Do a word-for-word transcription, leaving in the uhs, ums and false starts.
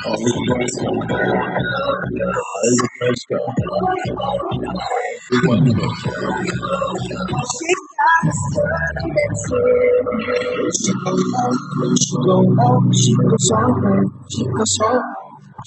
Holy Ghost, Holy Ghost, everyone in it. She go low, she go low, she goes on, she goes on.